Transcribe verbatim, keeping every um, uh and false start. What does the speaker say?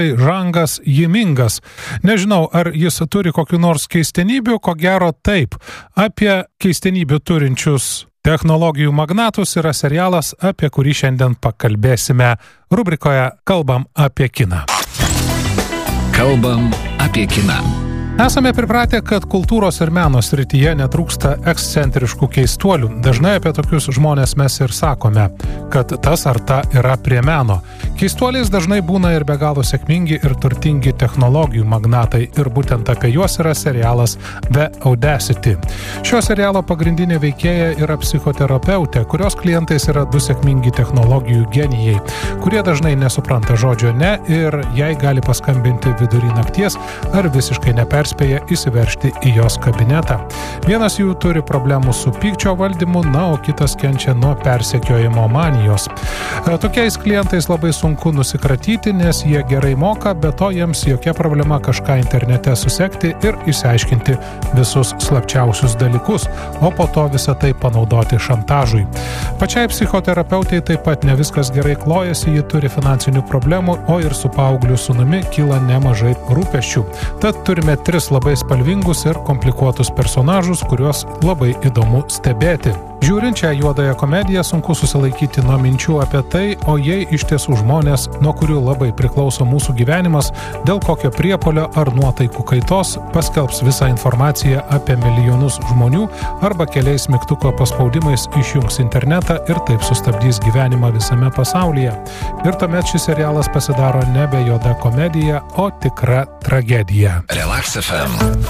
Žangas Jimingas. Nežinau, ar jis turi kokių nors keistenybių, ko gero taip. Apie keistenybių turinčius technologijų magnatus yra serialas, apie kurį šiandien pakalbėsime rubrikoje Kalbam apie kiną. Kalbam apie kiną. Esame pripratę, kad kultūros ir meno srityje netrūksta ekscentriškų keistuolių. Dažnai apie tokius žmonės mes ir sakome, kad tas ar ta yra prie meno. Keistuoliais dažnai būna ir be galo sėkmingi ir turtingi technologijų magnatai, ir būtent apie juos yra serialas The Audacity. Šio serialo pagrindinė veikėja yra psichoterapeutė, kurios klientais yra du sėkmingi technologijų genijai, kurie dažnai nesupranta žodžio ne ir jai gali paskambinti vidury nakties ar visiškai neperspėja įsiveržti į jos kabinetą. Vienas jų turi problemų su pykčio valdymu, na, o kitas kenčia nuo persekiojimo manijos. Tokiais klientais labai sunku nusikratyti, nes jie gerai moka, bet to jiems jokia problema kažką internete susekti ir išsiaiškinti visus slapčiausius dalykus, o po to visą tai panaudoti šantažui. Pačiai psichoterapeutei taip pat ne viskas gerai klojasi, ji turi finansinių problemų, o ir su paaugliu sūnumi kyla nemažai rūpesčių. Tad turime tris labai spalvingus ir komplikuotus personažus, kuriuos labai įdomu stebėti. Žiūrint šią juodąją komediją, sunku susilaikyti nuo minčių apie tai, o jei iš tiesų žmonės, nuo kurių labai priklauso mūsų gyvenimas, dėl kokio priepuolio ar nuotaikų kaitos, paskelbs visą informaciją apie milijonus žmonių arba keliais mygtuko paspaudimais išjungs internetą ir taip sustabdys gyvenimą visame pasaulyje. Ir tuomet šis serialas pasidaro nebe juoda komedija, o tikra tragedija. Relax F M.